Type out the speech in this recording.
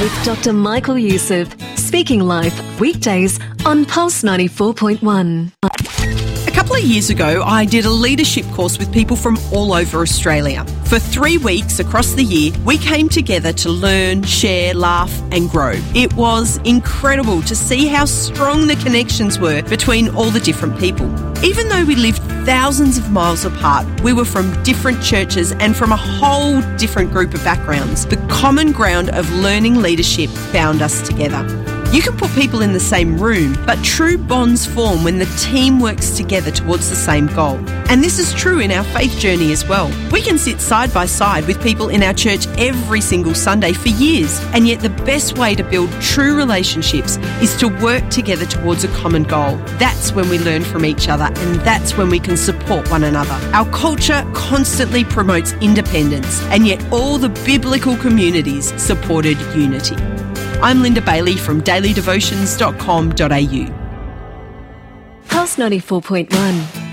with Dr. Michael Youssef, speaking live weekdays on Pulse 94.1. A couple of years ago, I did a leadership course with people from all over Australia. For 3 weeks across the year, we came together to learn, share, laugh and grow. It was incredible to see how strong the connections were between all the different people. Even though we lived thousands of miles apart, we were from different churches and from a whole different group of backgrounds. The common ground of learning leadership bound us together. You can put people in the same room, but true bonds form when the team works together towards the same goal. And this is true in our faith journey as well. We can sit side by side with people in our church every single Sunday for years, and yet the best way to build true relationships is to work together towards a common goal. That's when we learn from each other, and that's when we can support one another. Our culture constantly promotes independence, and yet all the biblical communities supported unity. I'm Linda Bailey from dailydevotions.com.au. Pulse 94.1.